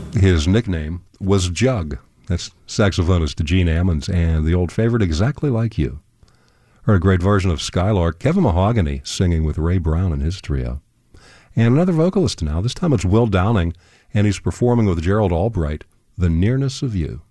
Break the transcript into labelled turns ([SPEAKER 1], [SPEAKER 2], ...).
[SPEAKER 1] His nickname was Jug. That's saxophonist Gene Ammons and the old favorite, Exactly Like You. Heard a great version of Skylark, Kevin Mahogany singing with Ray Brown and his trio. And another vocalist now, this time it's Will Downing, and he's performing with Gerald Albright, The Nearness of You.